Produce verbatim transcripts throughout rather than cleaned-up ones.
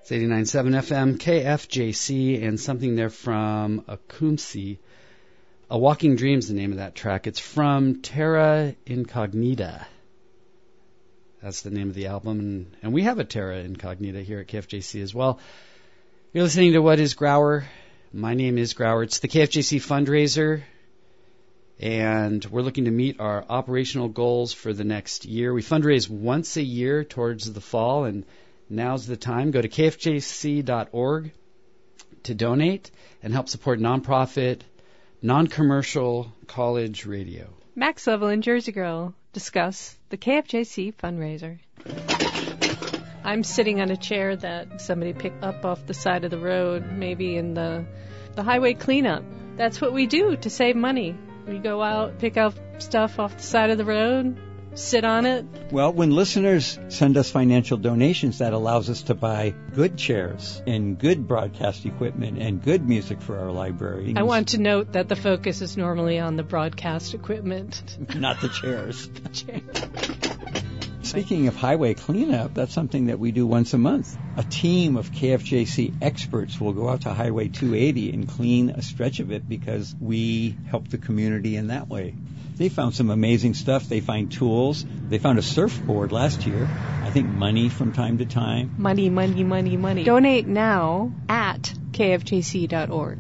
It's eighty-nine point seven F M, K F J C, and something there from Akumsi. A Walking Dream's the name of that track. It's from Terra Incognita. That's the name of the album, and, and we have a Terra Incognita here at K F J C as well. You're listening to What is Grauer? My name is Grauer. It's the K F J C fundraiser, and we're looking to meet our operational goals for the next year. We fundraise once a year towards the fall, and now's the time. Go to K F J C dot org to donate and help support nonprofit, non-commercial college radio. Max Evelyn, Jersey Girl, discuss the K F J C fundraiser. I'm sitting on a chair that somebody picked up off the side of the road, maybe in the the highway cleanup. That's what we do to save money. We go out, pick up stuff off the side of the road, sit on it. Well, when listeners send us financial donations, that allows us to buy good chairs and good broadcast equipment and good music for our library. I want to note that the focus is normally on the broadcast equipment. Not the chairs. The chair. Speaking of highway cleanup, that's something that we do once a month. A team of K F J C experts will go out to Highway two eighty and clean a stretch of it because we help the community in that way. They found some amazing stuff. They find tools. They found a surfboard last year. I think money from time to time. Money, money, money, money. Donate now at K F J C dot org.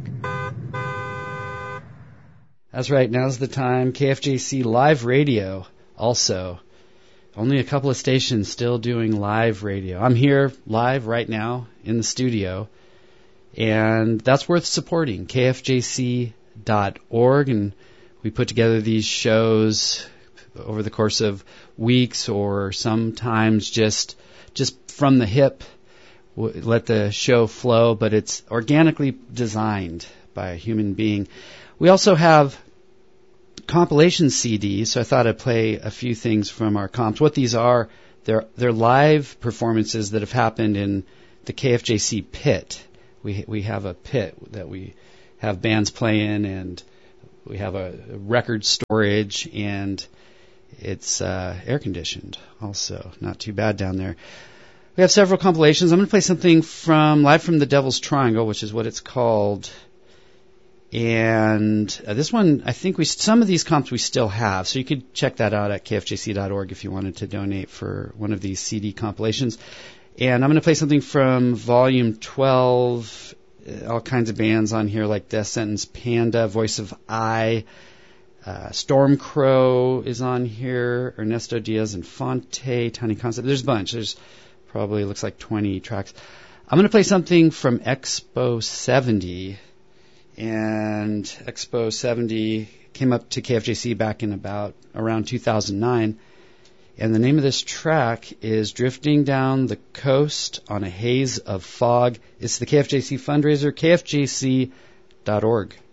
That's right. Now's the time. K F J C Live Radio also. Only a couple of stations still doing live radio. I'm here live right now in the studio, and that's worth supporting. K F J C dot org, and we put together these shows over the course of weeks or sometimes just just from the hip, let the show flow, but it's organically designed by a human being. We also have compilation C Ds, so I thought I'd play a few things from our comps. What these are, they're, they're live performances that have happened in the K F J C pit. We we have a pit that we have bands play in, and we have a record storage, and it's uh, air-conditioned also. Not too bad down there. We have several compilations. I'm going to play something from Live from the Devil's Triangle, which is what it's called. And uh, this one, I think we some of these comps we still have, so you could check that out at K F J C dot org if you wanted to donate for one of these C D compilations. And I'm going to play something from Volume twelve, uh, all kinds of bands on here like Death Sentence, Panda, Voice of I, uh, Stormcrow is on here, Ernesto Diaz Infante, Tiny Concept. There's a bunch. There's probably, looks like twenty tracks. I'm going to play something from Expo seventy. And Expo seventy came up to K F J C back in about around two thousand nine. And the name of this track is Drifting Down the Coast on a Haze of Fog. It's the K F J C fundraiser, K F J C dot org.